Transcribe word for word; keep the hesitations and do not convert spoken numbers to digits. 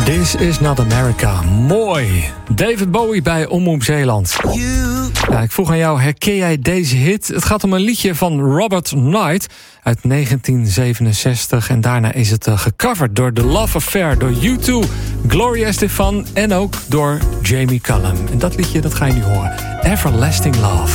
This is not America. Mooi. David Bowie bij Omroep Zeeland. Ja, ik vroeg aan jou, herken jij deze hit? Het gaat om een liedje van Robert Knight uit negentien zevenenzestig. En daarna is het uh, gecoverd door The Love Affair, door U twee, Gloria Estefan en ook door Jamie Cullum. En dat liedje, dat ga je nu horen. Everlasting Love.